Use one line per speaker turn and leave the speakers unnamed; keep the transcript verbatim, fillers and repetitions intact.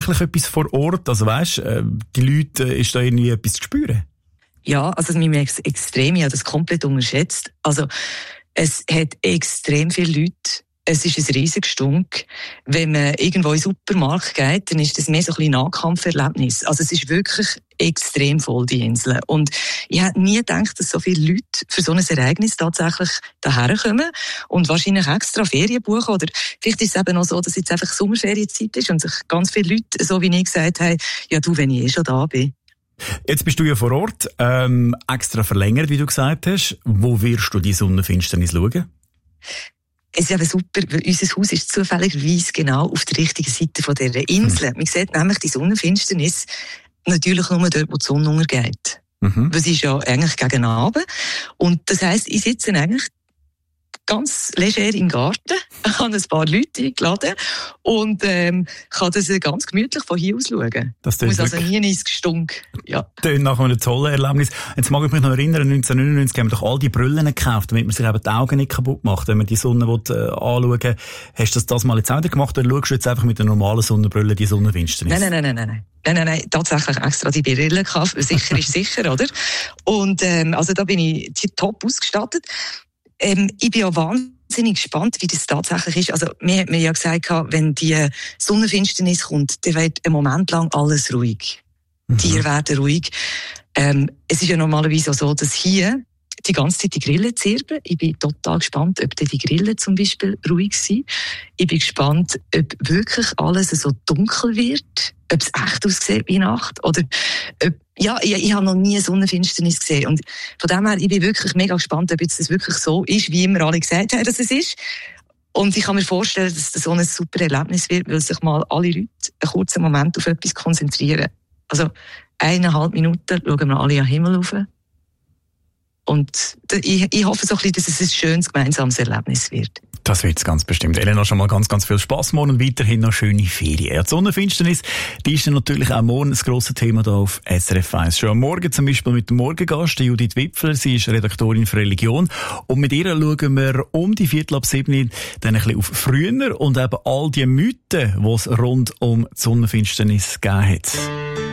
wirklich etwas vor Ort? Also weisst, die Leute, ist da irgendwie etwas zu spüren?
Ja, also wir merken es extrem, ich habe das komplett unterschätzt. Also es hat extrem viele Leute. Es ist ein riesiges Stunk. Wenn man irgendwo in den Supermarkt geht, dann ist das mehr so ein bisschen Nahkampferlebnis. Also es ist wirklich extrem voll, die Insel. Und ich hätte nie gedacht, dass so viele Leute für so ein Ereignis tatsächlich daher kommen und wahrscheinlich extra Ferien buchen. Oder vielleicht ist es eben auch so, dass jetzt einfach Sommerferienzeit ist und sich ganz viele Leute, so wie ich gesagt haben, ja du, wenn ich eh schon da bin.
Jetzt bist du ja vor Ort, ähm, extra verlängert, wie du gesagt hast. Wo wirst du die Sonnenfinsternis schauen?
Es ist eben super, weil unser Haus ist zufälligerweise genau auf der richtigen Seite von dieser Insel. Mhm. Man sieht nämlich die Sonnenfinsternis natürlich nur dort, wo die Sonne untergeht. Mhm. Das ist ja eigentlich gegen Abend. Und das heisst, ich sitze eigentlich ganz leger im Garten, habe ein paar Leute eingeladen und ähm, kann das ganz gemütlich von hier aus schauen.
Das
muss also nie ins Gestunk. Ja.
Das ist nach einem tollen Erlebnis. Jetzt mag ich mich noch erinnern, neunzehnhundertneunundneunzig haben wir doch all die Brillen gekauft, damit man sich eben die Augen nicht kaputt macht, wenn man die Sonne will, äh, anschauen will. Hast du das das mal jetzt auch wieder gemacht oder schaust du jetzt einfach mit der normalen Sonnenbrille die Sonnenfinsternis?
Nein, nein, nein, nein, nein. Nein, nein, nein, tatsächlich extra die Brille gehabt. Sicher ist sicher, oder? Und ähm, also da bin ich top ausgestattet. Ähm, ich bin auch wahnsinnig gespannt, wie das tatsächlich ist. Also, mir hat mir ja gesagt, wenn die Sonnenfinsternis kommt, dann wird ein Moment lang alles ruhig. Mhm. Die Tiere werden ruhig. Ähm, es ist ja normalerweise auch so, dass hier die ganze Zeit die Grillen zirpen. Ich bin total gespannt, ob die Grillen zum Beispiel ruhig sind. Ich bin gespannt, ob wirklich alles so dunkel wird, ob es echt aussieht wie Nacht oder ob, ja, ich, ich habe noch nie eine Sonnenfinsternis gesehen und von dem her, ich bin wirklich mega gespannt, ob jetzt das wirklich so ist, wie immer alle gesagt haben, dass es ist. Und ich kann mir vorstellen, dass das so ein super Erlebnis wird, weil sich mal alle Leute einen kurzen Moment auf etwas konzentrieren. Also eineinhalb Minuten schauen wir alle an den Himmel rauf. Und ich, ich hoffe so ein bisschen, dass es ein schönes gemeinsames Erlebnis wird.
Das wird es ganz bestimmt. Elena, schon mal ganz, ganz viel Spass morgen und weiterhin noch schöne Ferien. Die Sonnenfinsternis, die ist dann natürlich auch morgen ein grosses Thema hier auf S R F eins. Schon am Morgen zum Beispiel mit dem Morgengast, Judith Wipfler. Sie ist Redaktorin für Religion. Und mit ihr schauen wir um die Viertel ab sieben dann ein bisschen auf früher und eben all die Mythen, die es rund um die Sonnenfinsternis gegeben hat.